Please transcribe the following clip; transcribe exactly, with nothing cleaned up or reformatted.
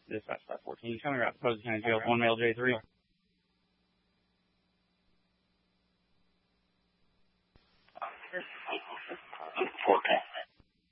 Dispatch five fourteen, coming out to Posey County Jail, one male J three. fourteen.